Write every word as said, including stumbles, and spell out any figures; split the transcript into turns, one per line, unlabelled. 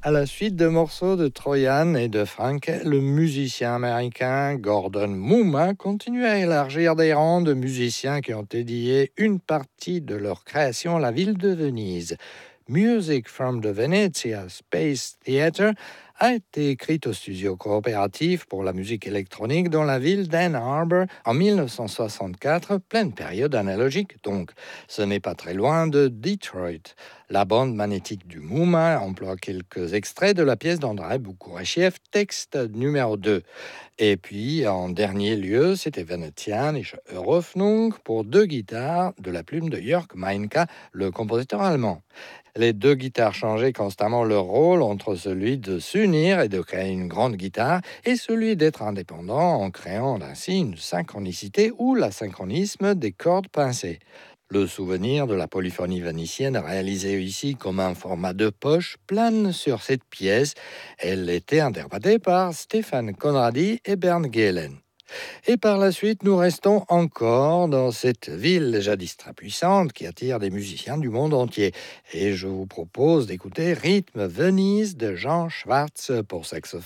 À la suite de morceaux de Troyan et de Frank, le musicien américain Gordon Mooma continue à élargir des rangs de musiciens qui ont dédié une partie de leur création à la ville de Venise. Music from the Venezia Space Theatre a été écrite au studio coopératif pour la musique électronique dans la ville d'Ann Arbor en mille neuf cent soixante-quatre, pleine période analogique donc. Ce n'est pas très loin de Detroit. La bande magnétique du Mouma emploie quelques extraits de la pièce d'Andrei Boukhourachiev, texte numéro deux. Et puis, en dernier lieu, c'était Venezianische Eröffnung pour deux guitares de la plume de Jörg Meinka, le compositeur allemand. Les deux guitares changeaient constamment leur rôle entre celui de s'unir et de créer une grande guitare et celui d'être indépendant en créant ainsi une synchronicité ou l'asynchronisme des cordes pincées. Le souvenir de la polyphonie vénitienne réalisée ici comme un format de poche plane sur cette pièce. Elle était interprétée par Stéphane Conradi et Bernd Gehlen. Et par la suite, nous restons encore dans cette ville jadis très puissante qui attire des musiciens du monde entier. Et je vous propose d'écouter Rythme Venise de Jean Schwartz pour saxophone